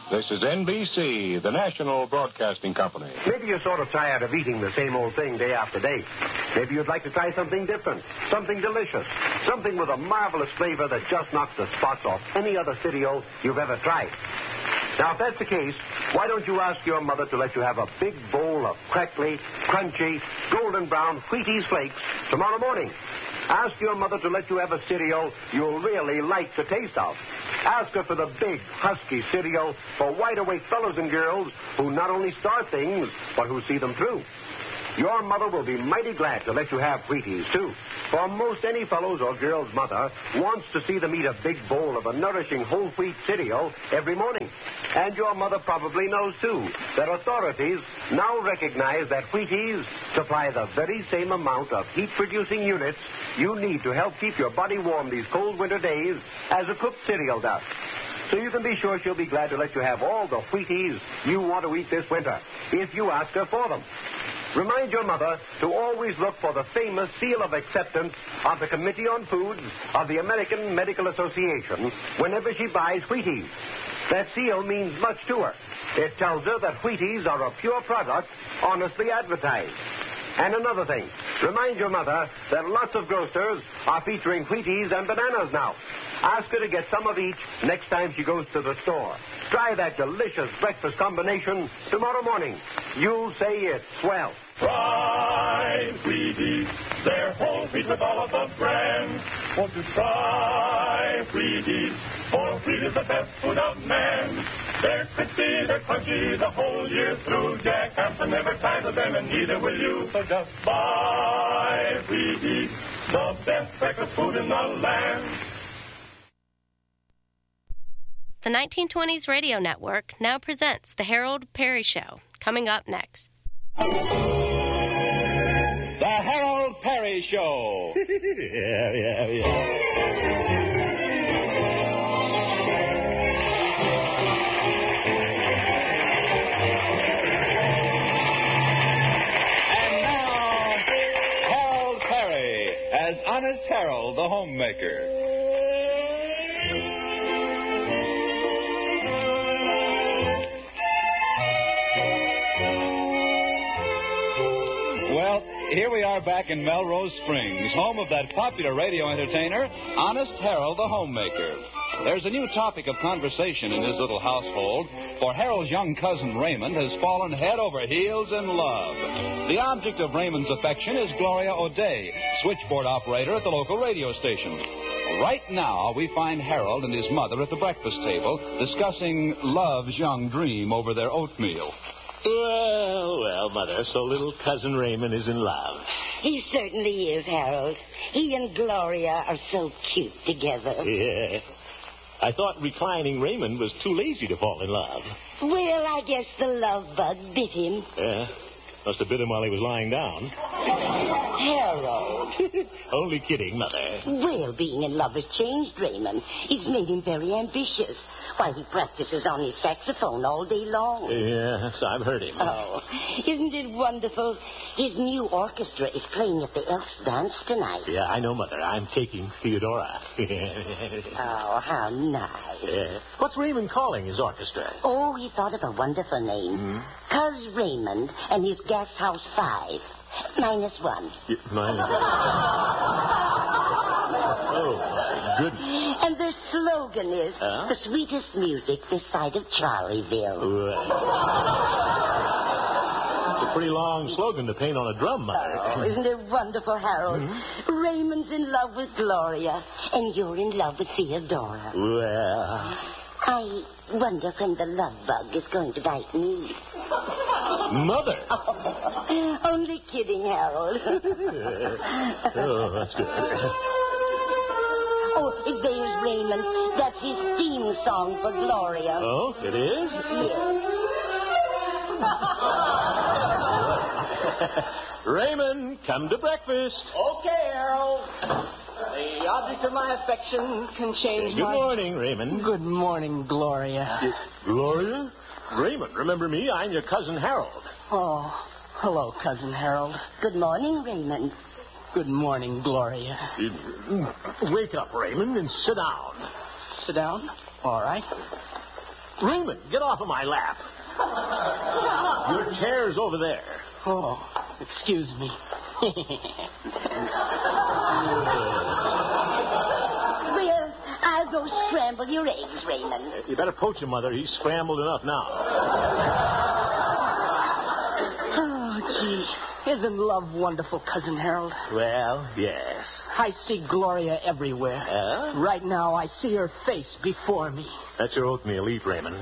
This is NBC, the national broadcasting company. Maybe you're sort of tired of eating the same old thing day after day. Maybe you'd like to try something different, something delicious, something with a marvelous flavor that just knocks the spots off any other cereal you've ever tried. Now, if that's the case, why don't you ask your mother to let you have a big bowl of crackly, crunchy, golden brown Wheaties flakes tomorrow morning? Ask your mother to let you have a cereal you'll really like the taste of. Ask her for the big, husky cereal for wide-awake fellows and girls who not only start things, but who see them through. Your mother will be mighty glad to let you have Wheaties, too. For most any fellow's or girl's mother wants to see them eat a big bowl of a nourishing whole wheat cereal every morning. And your mother probably knows, too, that authorities now recognize that Wheaties supply the very same amount of heat-producing units you need to help keep your body warm these cold winter days as a cooked cereal does. So you can be sure she'll be glad to let you have all the Wheaties you want to eat this winter, if you ask her for them. Remind your mother to always look for the famous seal of acceptance of the Committee on Foods of the American Medical Association whenever she buys Wheaties. That seal means much to her. It tells her that Wheaties are a pure product, honestly advertised. And another thing, remind your mother that lots of grocers are featuring Wheaties and bananas now. Ask her to get some of each next time she goes to the store. Try that delicious breakfast combination tomorrow morning. You'll say it's swell. Try Wheaties, they're whole wheat with all of the brands. Won't you try Wheaties? For wheat is the best food of man. They're crispy, they're crunchy the whole year through. Jack Hampton never tires of them, and neither will you. So just buy Wheaties, the best breakfast food in the land. The 1920s Radio Network now presents The Harold Perry Show, coming up next. The Harold Perry Show. yeah. And now, Harold Perry as Honest Harold, the homemaker. Well, here we are back in Melrose Springs, home of that popular radio entertainer, Honest Harold the Homemaker. There's a new topic of conversation in his little household, for Harold's young cousin Raymond has fallen head over heels in love. The object of Raymond's affection is Gloria O'Day, switchboard operator at the local radio station. Right now, we find Harold and his mother at the breakfast table discussing love's young dream over their oatmeal. Well, Mother, so little cousin Raymond is in love. He certainly is, Harold. He and Gloria are so cute together. Yeah. I thought reclining Raymond was too lazy to fall in love. Well, I guess the love bug bit him. Yeah. Must have bit him while he was lying down. Harold. Only kidding, Mother. Well, being in love has changed Raymond. It's made him very ambitious. Why, he practices on his saxophone all day long. Yes, I've heard him. Oh, isn't it wonderful? His new orchestra is playing at the Elks Dance tonight. Yeah, I know, Mother. I'm taking Theodora. Oh, how nice. Yeah. What's Raymond calling his orchestra? Oh, he thought of a wonderful name. Cuz Raymond and his Gas House 5. -1. Oh, my goodness. And their slogan is, the sweetest music this side of Charlieville. It's a pretty long slogan to paint on a drum, Mother. Oh, isn't it wonderful, Harold? Raymond's in love with Gloria, and you're in love with Theodora. Well... I wonder when the love bug is going to bite me. Mother! Oh, only kidding, Harold. Oh, that's good. Oh, there's Raymond. That's his theme song for Gloria. Oh, it is? Yes. Raymond, come to breakfast. Okay, Harold. The object of my affection can change Good morning, Raymond. Good morning, Gloria. Gloria? Raymond, remember me? I'm your cousin Harold. Oh, hello, Cousin Harold. Good morning, Raymond. Good morning, Gloria. Wake up, Raymond, and sit down. Sit down? All right. Raymond, get off of my lap. Your chair's over there. Oh, excuse me. Well, I'll go scramble your eggs, Raymond. You better poach him, Mother. He's scrambled enough now. Oh, gee. Isn't love wonderful, Cousin Harold? Well, yes. I see Gloria everywhere. Right now, I see her face before me. That's your oatmeal. Eat, Raymond.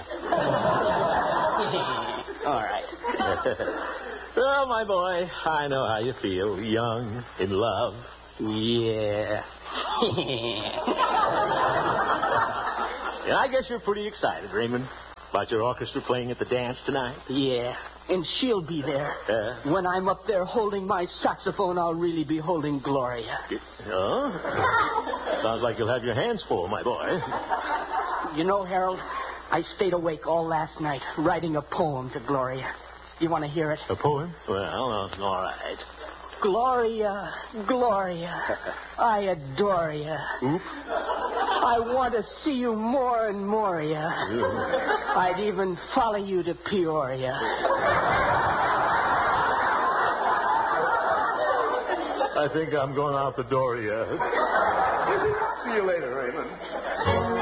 All right. Well, my boy, I know how you feel. Young, in love. Yeah. And I guess you're pretty excited, Raymond, about your orchestra playing at the dance tonight. Yeah. And she'll be there. When I'm up there holding my saxophone, I'll really be holding Gloria. Oh? Sounds like you'll have your hands full, my boy. You know, Harold, I stayed awake all last night writing a poem to Gloria. You want to hear it? A poem? Well, all right. Gloria, Gloria, I adore ya. Oop. I want to see you more and more, ya. I'd even follow you to Peoria. I think I'm going out the door, yeah. See you later, Raymond.